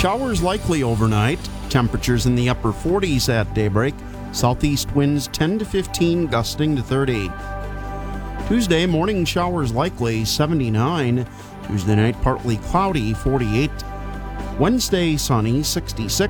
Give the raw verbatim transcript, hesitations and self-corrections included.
Showers likely overnight. Temperatures in the upper forties at daybreak. Southeast winds ten to fifteen, gusting to thirty. Tuesday, morning showers likely, seventy-nine. Tuesday night, partly cloudy, forty-eight. Wednesday, sunny, sixty-six.